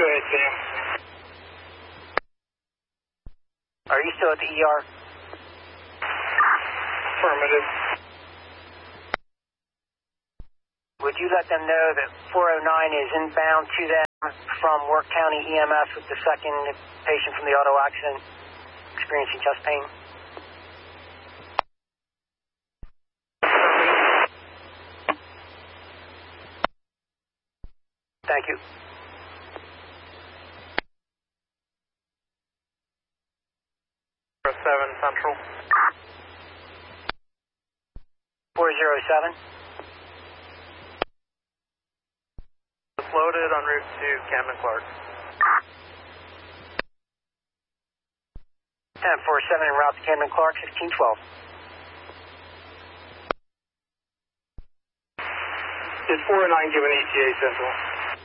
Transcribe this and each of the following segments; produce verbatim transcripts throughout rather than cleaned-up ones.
Go ahead, Sam. Are you still at the E R? Affirmative. Would you let them know that four oh nine is inbound to them from Work County E M S with the second patient from the auto accident experiencing chest pain? Thank you. seven Central. four oh seven. It's loaded en route to Camden Clark. ten four seven en route to Camden Clark, fifteen twelve. Is four oh nine given E T A Central?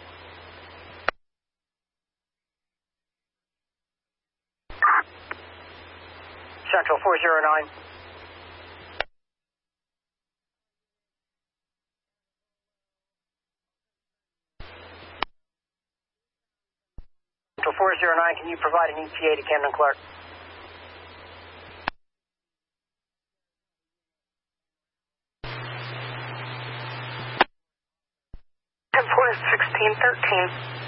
Central four oh nine. Central four oh nine, can you provide an E T A to Camden Clark? ten four sixteen thirteen.